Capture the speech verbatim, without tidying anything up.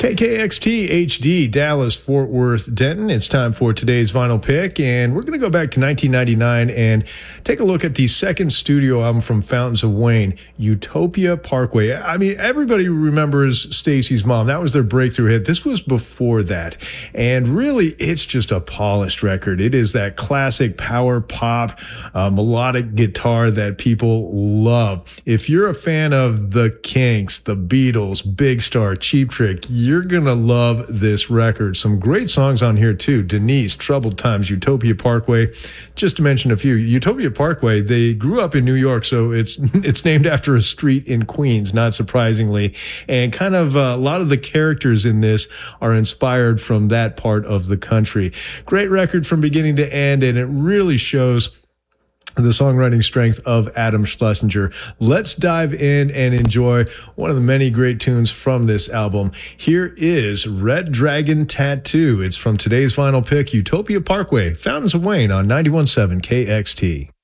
K K X T H D, Dallas, Fort Worth, Denton. It's time for today's vinyl pick, and we're going to go back to nineteen ninety-nine and take a look at the second studio album from Fountains of Wayne, Utopia Parkway. I mean, everybody remembers Stacy's Mom. That was their breakthrough hit. This was before that, and really, it's just a polished record. It is that classic power pop, uh, melodic guitar that people love. If you're a fan of The Kinks, The Beatles, Big Star, Cheap Trick, you're going to love this record. Some great songs on here, too. Denise, Troubled Times, Utopia Parkway. Just to mention a few. Utopia Parkway, they grew up in New York, so it's it's named after a street in Queens, not surprisingly. And kind of uh, a lot of the characters in this are inspired from that part of the country. Great record from beginning to end, and it really shows the songwriting strength of Adam Schlesinger. Let's dive in and enjoy one of the many great tunes from this album. Here is Red Dragon Tattoo. It's from today's vinyl pick, Utopia Parkway, Fountains of Wayne on ninety-one point seven K X T.